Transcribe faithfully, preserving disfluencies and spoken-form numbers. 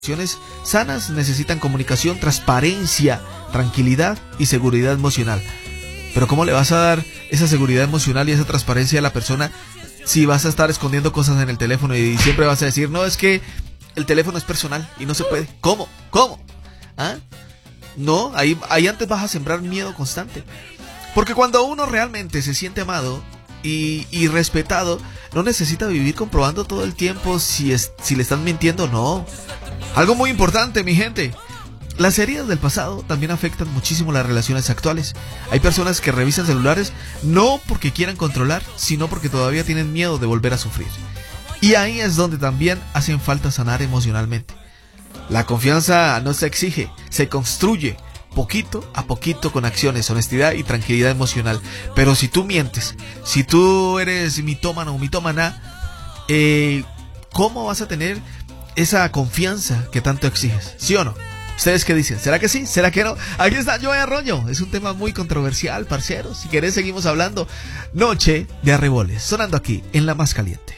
Relaciones sanas necesitan comunicación, transparencia, tranquilidad y seguridad emocional. Pero ¿cómo le vas a dar esa seguridad emocional y esa transparencia a la persona si vas a estar escondiendo cosas en el teléfono y siempre vas a decir, no, es que el teléfono es personal y no se puede? ¿Cómo? ¿Cómo? ¿Ah? No, ahí, ahí antes vas a sembrar miedo constante. Porque cuando uno realmente se siente amado y, y respetado, no necesita vivir comprobando todo el tiempo si, es, si le están mintiendo o no. Algo muy importante, mi gente. Las heridas del pasado también afectan muchísimo las relaciones actuales. Hay personas que revisan celulares no porque quieran controlar, sino porque todavía tienen miedo de volver a sufrir. Y ahí es donde también hacen falta sanar emocionalmente. La confianza no se exige, se construye poquito a poquito con acciones, honestidad y tranquilidad emocional. Pero si tú mientes, si tú eres mitómano o mitómana, eh, ¿cómo vas a tener esa confianza que tanto exiges? ¿Sí o no? ¿Ustedes qué dicen? ¿Será que sí? ¿Será que no? Aquí está Joey Arroyo. Es un tema muy controversial, parceros. Si querés seguimos hablando. Noche de Arreboles, sonando aquí en La Más Caliente.